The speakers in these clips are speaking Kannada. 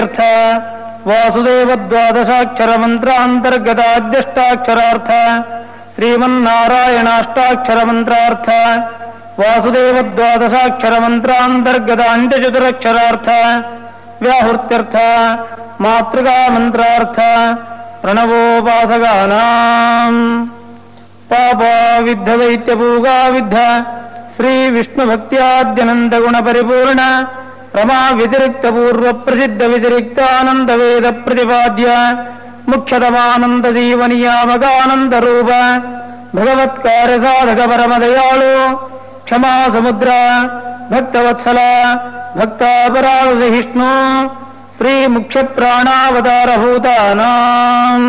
ವಾಸುದೇವ ದ್ವಾದಶಾಕ್ಷರ ಮಂತ್ರಾಂತರ್ಗತಾದ್ಯಷ್ಟಾಕ್ಷರಾರ್ಥ ಶ್ರೀಮನ್ನಾರಾಯಣಾಷ್ಟಾಕ್ಷರ ಮಂತ್ರಾರ್ಥ ವಾಸುದೇವ ದ್ವಾದಶಾಕ್ಷರ ಮಂತ್ರಾಂತರ್ಗತ ಅಂತ್ಯಚತುರಕ್ಷರಾರ್ಥ ವ್ಯಾಹೃತ್ಯರ್ಥ ಮಾತೃಗಾ ಮಂತ್ರಾರ್ಥ ಪ್ರಣವೋಪಾಸಗಾನಾಂ ಪಾಪ ವಿದ್ಧ ದೈತ್ಯ ಭೂಗಾ ವಿದ್ಧ ಶ್ರೀ ವಿಷ್ಣು ಭಕ್ತ್ಯಾದ್ಯನಂದ ಗುಣ ಪರಿಪೂರ್ಣ ರಮಾ ವ್ಯತಿರಿಕ್ತ ಪೂರ್ವ ಪ್ರಸಿದ್ಧ ವ್ಯತಿರಿಕ್ತಾನಂದ ವೇದ ಪ್ರತಿಪಾದ್ಯ ಮುಖ್ಯತಮಾನಂದ ಜೀವನಿಯಾಮಕಾನಂದ ರೂಪ ಭಗವತ್ಕಾರ್ಯ ಸಾಧಕ ಪರಮದಯಾಳು ಕ್ಷಮಾ ಸಮುದ್ರ ಭಕ್ತವತ್ಸಲ ಭಕ್ತಾಪರಾಧಿಷ್ಣು ಶ್ರೀ ಮುಖ್ಯ ಪ್ರಾಣಾವತಾರಭೂತಾನಾಂ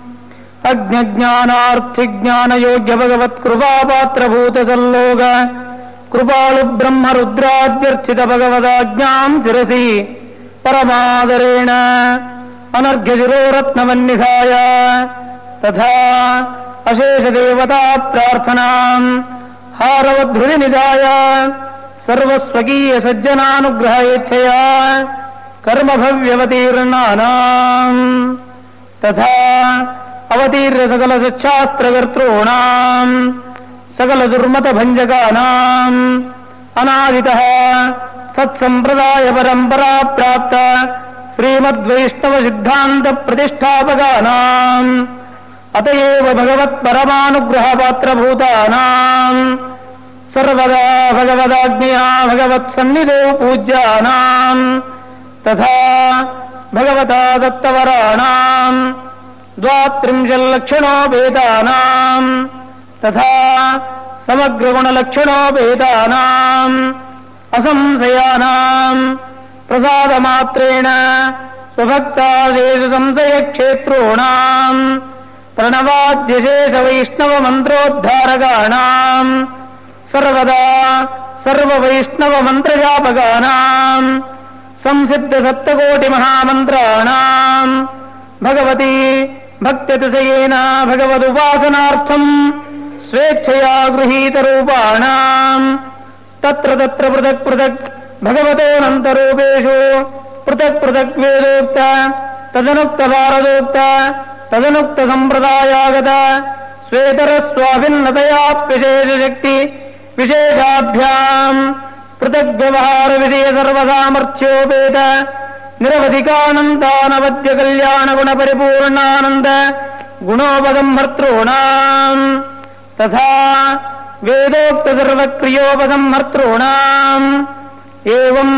ಅಜ್ಞಾನಾರ್ಥಿಜ್ಞಾನ ಯೋಗ್ಯ ಭಗವತ್ ಕೃಪಾಪಾತ್ರಭೂತ ಸಲ್ಲೋಗ ಕೃಪಾಳು ಬ್ರಹ್ಮ ರುದ್ರಾದ್ಯರ್ಚಿತ ಭಗವದಾಜ್ಞಾಂ ಶಿರಸಿ ಪರಮಾದರೇಣ ಅನರ್ಘ್ಯಶಿರೋರತ್ನವನ್ನಿಧಾಯ ತಥಾ ಅಶೇಷ ದೇವತಾ ಪ್ರಾರ್ಥನಾಂ ಹಾರವಧೃತಿ ನಿಧಾಯ ಸರ್ವಸ್ವಕೀಯ ಸಜ್ಜನಾನುಗ್ರಹ ಯೇಚ್ಛಯ ಕರ್ಮಭವ್ಯವತೀರ್ಣಾನಾಂ ತಥಾ ಅವತೀರ್ಯ ಸಕಲ ಸಚ್ಛಾಸ್ತ್ರಕರ್ತॄಣಾಂ ಸಕಲ ದುರ್ಮತ ಭಂಜಕಾನಾಂ ಅನಾದಿತಃ ಸತ್ಸಂಪ್ರದಾಯ ಪರಂಪರಾ ಪ್ರಾಪ್ತ ಶ್ರೀಮದ್ವೈಷ್ಣವ ಸಿದ್ಧಾಂತ ಪ್ರತಿಷ್ಠಾಪಕಾನಾಂ ಅತಯೇವ ಭಗವತ್ ಪರಮಾನುಗ್ರಹ ಪಾತ್ರಭೂತಾನಾಂ ಸರ್ವದಾ ಭಗವದಾಜ್ಞೆಯ ಭಗವತ್ ಸನ್ನಿಧೋ ಪೂಜ್ಯಾನಾಂ ತಥಾ ಭಗವತಾ ದತ್ತವರಾಣಾಂ ದ್ವಾತ್ರಿಂಶಲ್ಲಕ್ಷಣೋ ಭೇದಾನಾಂ ತಥಾ ಸಮಗ್ರಗುಣಲಕ್ಷಣೋ ಭೇದಾನಾಂ ಅಸಂಶಯಾನಾಂ ಪ್ರಸಾದಮಾತ್ರೇಣ ಸ್ವಭಕ್ತಾದೇಶ ಸಂಶಯ ಕ್ಷೇತ್ರೋಣಾಂ ಪ್ರಣವಾದ್ಯಶೇಷ ವೈಷ್ಣವ ಮಂತ್ರೋದ್ಧಾರಕಾಣಾಂ ಸರ್ವದಾ ಸರ್ವ ವೈಷ್ಣವ ಮಂತ್ರಜಾಪಕಾನಾಂ ಸಂಸಿದ್ಧ ಸಪ್ತಕೋಟಿ ಮಹಾಮಂತ್ರಾಣಾಂ ಭಗವತಿ ಭಕ್ತ್ಯತಿಶಯೇನ ಭಗವದುಪಾಸನಾರ್ಥಂ ಸ್ವೇಚ್ಛಯಾ ಗೃಹೀತ ರೂಪಾಣಾಂ ತತ್ರ ತತ್ರ ಪೃಥಕ್ ಪೃಥಕ್ ಭಗವತೋನಂತರೂಪೇಷು ಪೃಥಕ್ ಪೃಥಕ್ ವೇದೋಕ್ತ ತದನುಕ್ತ ಭಾರದೋಕ್ತ ತದನುಕ್ತ ಸಂಪ್ರದಾಯಾಗತ ಸ್ವೇತರ ಸ್ವಾಭಿನ್ನತಯಾಪ್ಯಶೇಷ ಶಕ್ತಿ ವಿಶೇಷಾಭ್ಯಾಂ ಪೃಥಕ್ ವ್ಯವಹಾರ ವಿಧೇಯ ಸರ್ವಸಾಮರ್ಥ್ಯೋಪೇತ ನಿರವಧಿಕಾನಂದಾನವದ್ಯ ಕಲ್ಯಾಣ ಗುಣ ಪರಿಪೂರ್ಣಾನಂದ ಗುಣೋಪಸಂಹರ್ತॄಣಾಂ ತಥಾ ವೇದೋಕ್ತ ಸರ್ವಕ್ರಿಯೋಪಸಂಹರ್ತॄಣಾಂ ಏವಂ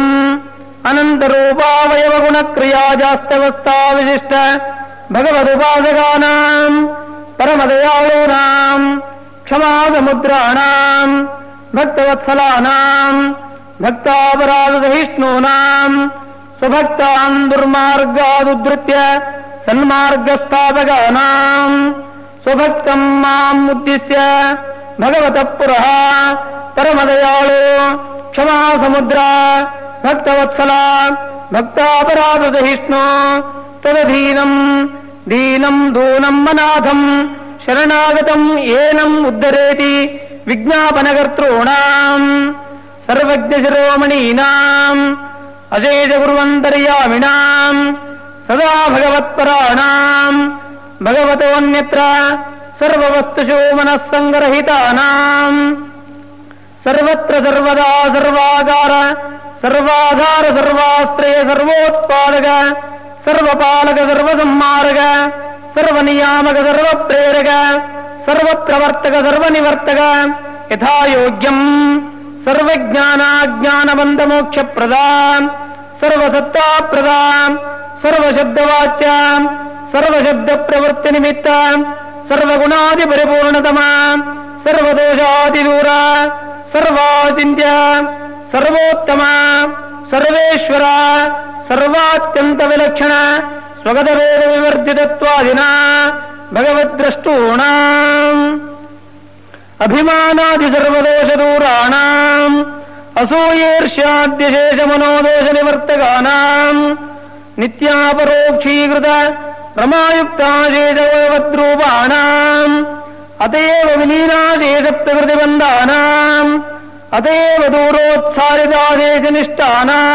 ಅನಂತರೂಪಾವಯವ ಗುಣಕ್ರಿಯಾಜಾಸ್ತವಸ್ಥಾ ವಿಶಿಷ್ಟ ಭಗವದುಪಾಸಕಾನಾಂ ಪರಮದಯಾಳೂನಾಂ ಕ್ಷಮಾಸಮುದ್ರಾಣಾಂ ಭಕ್ತವತ್ಸಲಾನಾಂ ಭಕ್ತಾಪರಾಧಸಹಿಷ್ಣೂನಾಂ ಸ್ವಭಕ್ತಾನ್ ದುರ್ಮಾರ್ಗಾದುದ್ಧೃತ್ಯ ಸನ್ಮಾರ್ಗಸ್ಥಾಪಕಾನಾಂ ಸ್ವಭಕ್ತಂ ಮಾಂ ಉದ್ದಿಶ್ಯ ಭಗವತಃ ಪುರಃ ಪರಮದಯಾಳು ಕ್ಷಮಾ ಸಮುದ್ರ ಭಕ್ತವತ್ಸಲ ಭಕ್ತಾಪರಾಧಸಹಿಷ್ಣು ತದಧೀನಂ ದೀನಂ ದೂನಂ ಅನಾಥಂ ಶರಣಾಗತಂ ಏನಂ ಉದ್ಧರೇತಿ ವಿಜ್ಞಾಪನಕರ್ತॄಣಾಂ ಸರ್ವಜ್ಞ ಶಿರೋಮಣೀನಾಂ ಅಶೇಷ ಗುರುವಂತರ್ಯಾಮಿಣಾಂ ಸದಾ ಭಗವತ್ಪರಾಣಾಂ ಭಗವತೋನ್ಯತ್ರ ಸರ್ವವಸ್ತುಷು ಮನಸ್ಸಂಗರಹಿತಾನಾಂ ಸರ್ವತ್ರ ಸರ್ವದಾ ಸರ್ವಾಕಾರ ಸರ್ವಾಧಾರ ಸರ್ವಾಶ್ರಯ ಸರ್ವೋತ್ಪಾದಕ ಸರ್ವಪಾಲಕ ಸರ್ವಸಂಹಾರಕ ಸರ್ವನಿಯಾಮಕ ಸರ್ವಪ್ರೇರಕ ಸರ್ವಪ್ರವರ್ತಕ ಸರ್ವನಿವರ್ತಕ ಯಥಾಯೋಗ್ಯಂ ಸರ್ವಜ್ಞಾನಾಜ್ಞಾನಬಂಧಮೋಕ್ಷಪ್ರದಾಂ ಸರ್ವಸತ್ತಾಪ್ರದಾಂ ಸರ್ವಶಬ್ದವಾಚ್ಯಾಂ ಸರ್ವಶಬ್ದಪ್ರವೃತ್ತಿನಿಮಿತ್ತಾಂ ಸರ್ವಗುಣಾದಿಪರಿಪೂರ್ಣತಮಾಂ ಸರ್ವದೋಷಾದಿದೂರ ಸರ್ವಾಚಿಂತ್ಯ ಸರ್ವೋತ್ತಮ ಸರ್ವೇಶ್ವರ ಸರ್ವಾತ್ಯಂತ ವಿಲಕ್ಷಣ ಸ್ವಗತವೇದ ವಿವರ್ಜಿತತ್ವಾದಿನ ಭಗವದ್ದ್ರಷ್ಟೂಣಾಂ ಅಭಿಮಾನಾದಿ ಸರ್ವದೋಷದೂರಾಣಾಂ ಅಸೂಯೇರ್ಷ್ಯಾದ್ಯಶೇಷಮನೋದೋಷ ನಿವರ್ತಕಾನಾಂ ನಿತ್ಯಾಪರೋಕ್ಷೀಕೃತ ರಮಾಯುಕ್ತಾಶೇಷವದ್ರೂಪಾಣಾಂ ಅತಯೇವ ವಿಲೀನಾಶೇಷ ಪ್ರಕೃತಿಬಂಧಾನಾಂ ಅತಯೇವ ದೂರೋತ್ಸಾರಿತಾಶೇಷನಿಷ್ಠಾನಾಂ